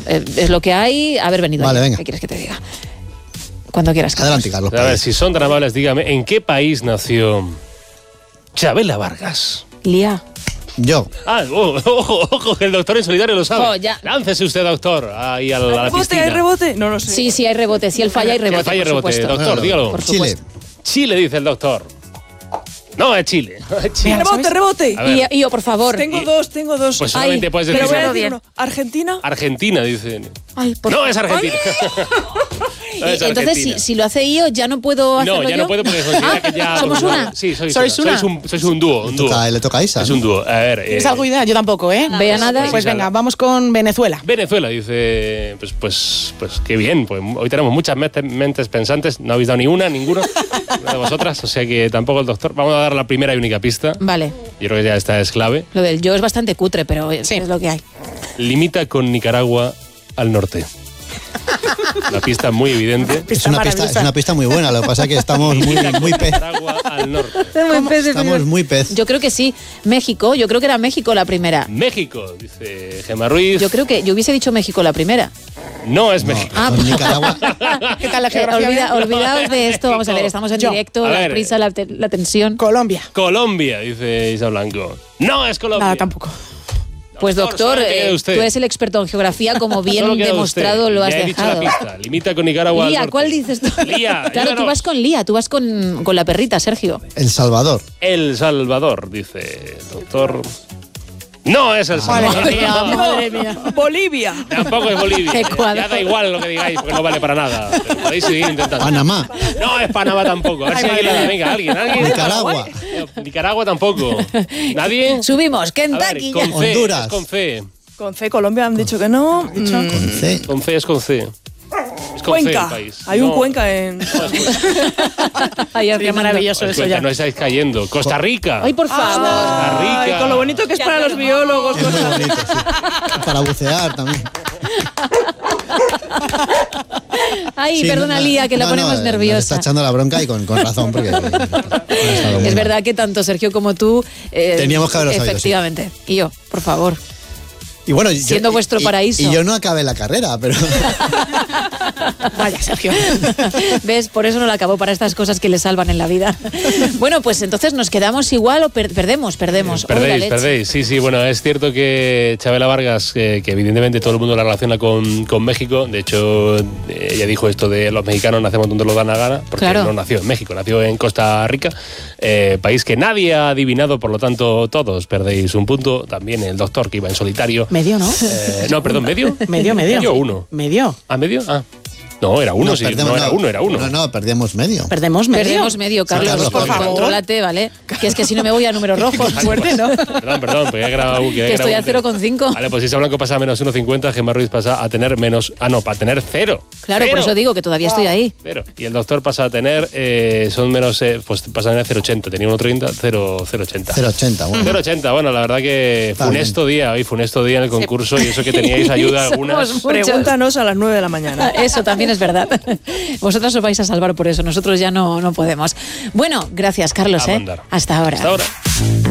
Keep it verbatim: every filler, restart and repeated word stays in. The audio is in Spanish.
eh, es lo que hay, haber venido. Vale, aquí. venga. ¿Qué quieres que te diga? Cuando quieras, Carlos. Adelante, Carlos. A ver, si son tan amables, dígame, ¿en qué país nació Chabela Vargas? Lía. Yo. Ah, oh, ojo, ojo, que el doctor en solidario lo sabe. Oh, ya. Láncese usted, doctor, ahí a la, a la ¿Rebote? piscina. ¿Hay rebote? No lo sé. Sí, sí, hay rebote. Si él falla, hay Si rebote. él falla, hay por rebote. supuesto. Doctor, Bueno, dígalo. Por Chile. supuesto. Chile, dice el doctor. No, es Chile. Es Chile. Rebote, rebote. A ver. Y, y yo, por favor. Tengo dos, tengo dos. Pues solamente Ay, puedes pero decir voy a Díselo decir bien. uno. ¿Argentina? Argentina, dice. Ay, por No, favor. es Argentina. Y No, es entonces, si, Argentina. si lo hace yo, ¿ya no puedo hacerlo No, ya yo? no puede porque considera Ah, que ya... ¿somos una? Sí, sois, ¿Sois una. una? Sois un, sois un dúo, un Le dúo. toca, le toca a Isa. Es ¿no? un dúo. A ver... ¿Tienes eh, alguna idea? Yo tampoco, ¿eh? Vea nada. Pues venga, vamos con Venezuela. Venezuela, dice, pues, pues, pues qué bien, pues hoy tenemos muchas mete- mentes pensantes, no habéis dado ni una, ninguno, una de vosotras, o sea que tampoco el doctor. Vamos a dar la primera y única pista, Vale. yo creo que ya esta es clave. Lo del yo es bastante cutre, pero es, Sí. es lo que hay. Limita con Nicaragua al norte. Una pista muy evidente. Es una, pista, es una pista muy buena, lo que pasa es que estamos muy, muy pez. Nicaragua al norte. Estamos muy pez. Yo creo que sí. México, yo creo que era México la primera. México, dice Gemma Ruiz. Yo creo que yo hubiese dicho México la primera. No es No, México. Ah, con Nicaragua. ¿Qué tal la Eh, geografía? olvida- olvidaos de esto. Vamos a ver, estamos en Yo. directo, A la ver. prisa, la, te- la tensión. Colombia. Colombia, dice Isa Blanco. No es Colombia. Nada, tampoco. Pues doctor, solamente queda eh, usted. tú eres el experto en geografía, como bien Solo queda demostrado usted. lo has Ya he dicho dejado. la pista. Limita con Nicaragua al Lía, norte. ¿cuál dices tú? Lía, Claro, tú ayúdanos. vas con Lía, tú vas con, con la perrita, Sergio. El Salvador. El Salvador, dice el doctor. No es El Salvador. Madre mía, madre mía. Bolivia. Tampoco es Bolivia. Ecuador. Ya da igual lo que digáis, porque no vale para nada. Pero podéis seguir intentando. Panamá. No es Panamá tampoco. A ver si alguien la da. Venga, alguien, alguien. Nicaragua. Eh, Nicaragua tampoco. ¿Nadie? Subimos, A ver, Kentucky ya. con C, Honduras. es con C. Con C, Colombia han dicho que no. Mm, Con C. Con C es con C. Es con C el Cuenca. país. Hay un No, Cuenca en. no es Cuenca. Ay, Sería maravilloso Os eso cuenta, ya. no estáis cayendo. Costa Rica. Ay, por favor. Costa Rica. Ay, con lo bonito que es para los biólogos. Es muy bonito, sí. Para bucear también. Ay, Sí, perdona, no, Lía, que la no, ponemos no, nos nerviosa. está echando la bronca y con, con razón, porque. ha estado muy Es mal. verdad que tanto Sergio como tú. eh, Teníamos que haberlo sabido, Efectivamente. Y yo, por favor. Y bueno, yo- Siendo vuestro y- paraíso. Y yo no acabé la carrera, pero. Vaya, Sergio. ¿Ves? Por eso no la acabó, para estas cosas que le salvan en la vida. Bueno, pues entonces nos quedamos igual o per- perdemos, perdemos. Oh, la Perdéis, leche. perdéis. Sí, sí, bueno, es cierto que Chabela Vargas, que, que evidentemente todo el mundo la relaciona con, con México, de hecho, eh, ella dijo esto de los mexicanos nacemos donde nos da la gana, porque Claro. no nació en México, nació en Costa Rica, eh, país que nadie ha adivinado, por lo tanto, todos perdéis un punto. También el doctor que iba en solitario. Medio, ¿no? Eh, no, perdón, ¿medio? Medio, medio. ¿Medio o uno? Medio. ¿Ah, medio? Ah. No, era uno, No, sí. perdemos, No, era uno, era uno. No, no, perdíamos medio. Perdemos medio. Perdemos medio, Carlos, Carlos, por por favor. favor. Contrólate, ¿vale? Que es que si no me voy a números rojos. Fuerte, ¿no? Perdón, perdón, porque he grabado, que he Que estoy grabado a un- cero coma cinco. Vale, pues si Isa Blanco pasa a menos uno coma cincuenta, Gemma Ruiz pasa a tener menos... Ah, no, para tener cero. Claro, por Cero. eso digo que todavía estoy ahí. Cero. Y el doctor pasa a tener, eh, son menos, eh, pues pasa a tener cero coma ochenta. Tenía uno coma treinta, cero coma ochenta. cero coma ochenta, bueno. cero coma ochenta, bueno, la verdad que Está funesto día, hoy funesto día en el concurso y eso que teníais ayuda Somos algunas. muchos. Pregúntanos a las nueve de la mañana. Eso también es verdad. Vosotros os vais a salvar por eso, nosotros ya no, no podemos. Bueno, gracias, Carlos. A ¿eh? mandar. Hasta ahora. Hasta ahora.